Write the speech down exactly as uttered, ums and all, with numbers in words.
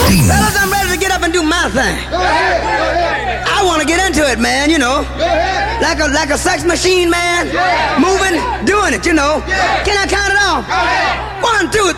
entertainment. Fellas, I'm ready to get up and do my thing. I want to get into it, man, you know. Like a like a sex machine, man. Moving, doing it, you know. Can I count it off? One, two,